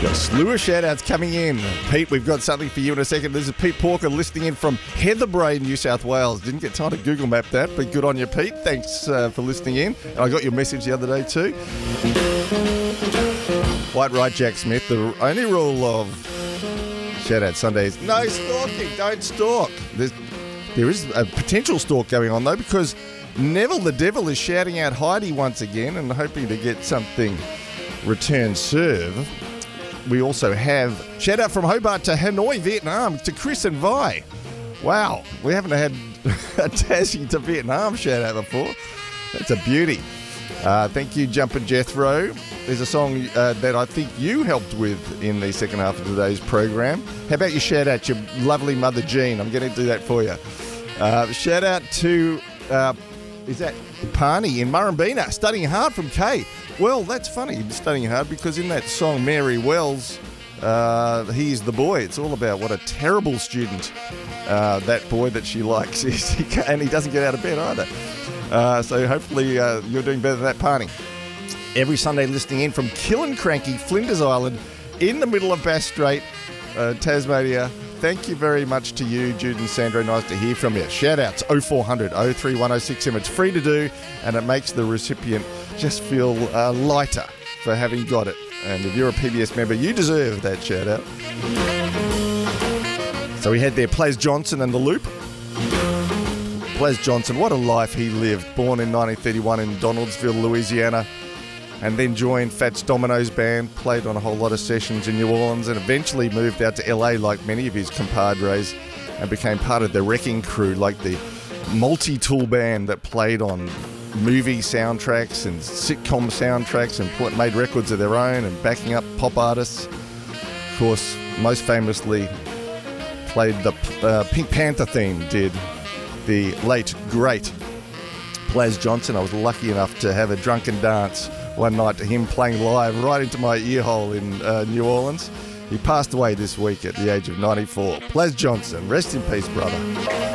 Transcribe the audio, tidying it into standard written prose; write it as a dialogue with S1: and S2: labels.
S1: Got a slew of shout-outs coming in. Pete, we've got something for you in a second. This is Pete Porker listening in from Heatherbrae, New South Wales. Didn't get time to Google map that, but good on you, Pete. Thanks for listening in. And I got your message the other day too. Quite right, Jack Smith. The only rule of shout-out Sunday is no stalking. Don't stalk. There is a potential stalk going on though, because Neville the Devil is shouting out Heidi once again and hoping to get something return serve. We also have shout out from Hobart to Hanoi, Vietnam, to Chris and Vi. Wow, we haven't had a Tassie to Vietnam shout out before. That's a beauty. Thank you, Jumpin' Jethro. There's a song that I think you helped with in the second half of today's program. How about you shout out your lovely mother Jean? I'm going to do that for you. Shout out to, is that Parney in Murrumbina, studying hard from Kay. Well, that's funny, studying hard, because in that song, Mary Wells, he's the boy. It's all about what a terrible student that boy that she likes is, and he doesn't get out of bed either. So hopefully you're doing better than that, Parney. Every Sunday listening in from Killincranky, Flinders Island, in the middle of Bass Strait, Tasmania. Thank you very much to you, Jude and Sandra. Nice to hear from you. Shout-outs 0400 03106M. It's free to do, and it makes the recipient just feel lighter for having got it. And if you're a PBS member, you deserve that shout-out. So we had there Ples Johnson and The Loop. Ples Johnson, what a life he lived. Born in 1931 in Donaldsville, Louisiana, and then joined Fats Domino's band, played on a whole lot of sessions in New Orleans, and eventually moved out to LA like many of his compadres and became part of the Wrecking Crew, like the multi-tool band that played on movie soundtracks and sitcom soundtracks and made records of their own and backing up pop artists. Of course, most famously played the Pink Panther theme, did the late, great Ples Johnson. I was lucky enough to have a drunken dance one night to him playing live right into my ear hole in New Orleans. He passed away this week at the age of 94. Ples Johnson, rest in peace, brother.